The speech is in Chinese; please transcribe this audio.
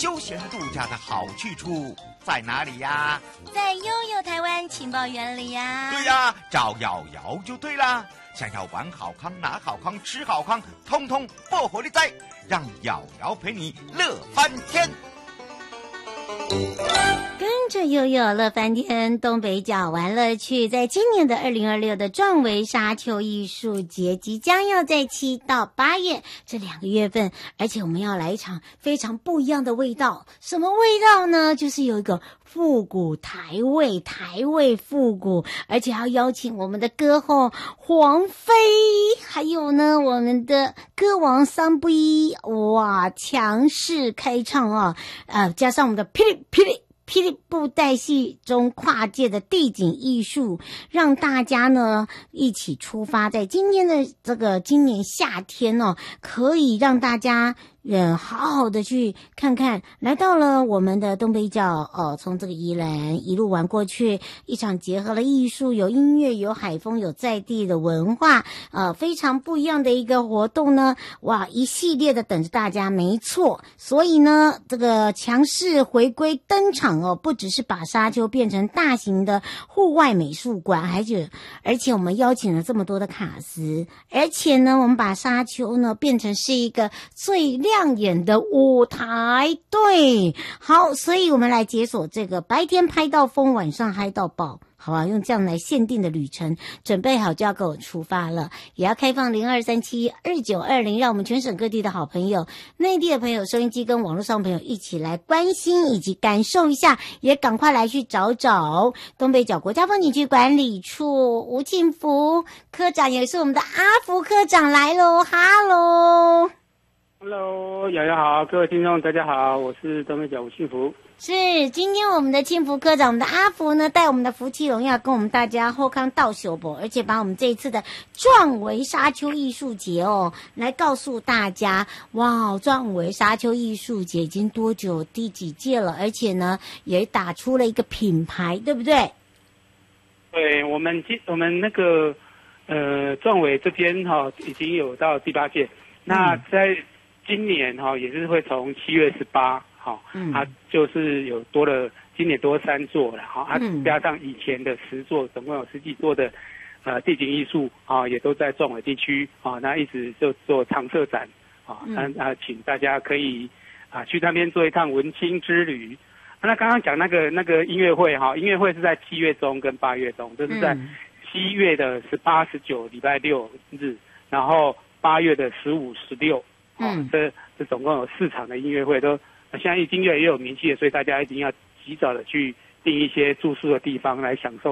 休闲度假的好去处在哪里呀？ 在悠悠台湾情报园里呀。 对呀，找瑶瑶就对啦。想要玩好康、拿好康、吃好康，通通不火力在，让瑶瑶陪你乐翻天。 跟着悠悠乐翻天，东北角玩乐趣，在今年的2026的壮维沙丘艺术节即将要在7到8月这2个月份，而且我们要来一场非常不一样的味道。什么味道呢？就是有一个复古台味复古，而且要邀请我们的歌后黄飞，还有呢我们的歌王桑布依，哇，强势开唱啊！加上我们的霹雳布袋戏中跨界的地景艺术，让大家呢一起出发，在今年夏天哦，可以让大家好好的去看看，来到了我们的东北角从这个宜兰一路玩过去，一场结合了艺术、有音乐、有海风、有在地的文化，非常不一样的一个活动呢，哇，一系列的等着大家，没错。所以呢，这个强势回归登场哦，不只是把沙丘变成大型的户外美术馆，而且我们邀请了这么多的卡司，而且呢，我们把沙丘呢变成是一个最亮眼的舞台。对，好，所以我们来解锁这个白天拍到疯，晚上嗨到爆。好啊，用这样来限定的旅程，准备好就要跟我出发了，也要开放02372920，让我们全省各地的好朋友、内地的朋友、收音机跟网络上的朋友一起来关心以及感受一下，也赶快来去找找东北角国家风景区管理处吴庆福科长，也是我们的阿福科长来咯。哈喽 ，Hello， 瑶瑶好，各位听众大家好，我是东北角吴庆福。 是，今天我们的庆福科长，我们的阿福呢，带我们的福气荣耀跟我们大家后康道修博，而且把我们这一次的壮维沙丘艺术节哦，来告诉大家，哇，壮维沙丘艺术节已经多久，第几届了，而且呢，也打出了一个品牌，对不对？ 对，我们那个壮维这边已经有到第8届，那在今年也是会从7月18。它就是有今年多3座了，加上以前的10座，总共有10几座的地景艺术也都在壮维地区那一直就做常设展请大家可以去那边做一趟文青之旅。那刚刚讲那个音乐会音乐会是在7月中跟8月中，就是在7月的18、19礼拜六日，然后8月的15、16，这总共有4场的音乐会都。现在音乐也有名气了，所以大家一定要及早的去订一些住宿的地方来享受